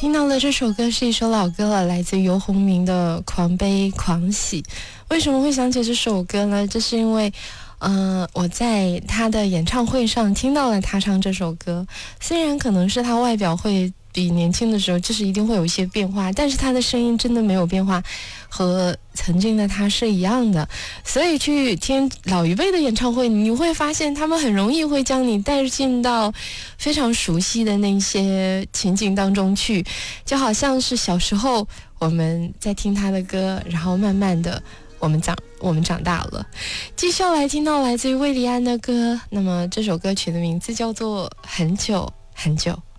听到的这首歌是一首老歌了，来自游鸿明的《狂悲狂喜》。为什么会想起这首歌呢？这是因为我在他的演唱会上听到了他唱这首歌，虽然可能是他外表会比年轻的时候就是一定会有一些变化，但是他的声音真的没有变化，和曾经的他是一样的。所以去听老一辈的演唱会，你会发现他们很容易会将你带进到非常熟悉的那些情景当中去，就好像是小时候我们在听他的歌，然后慢慢的我们长大了。继续来听到来自于魏礼安的歌，那么这首歌曲的名字叫做《很久很久》。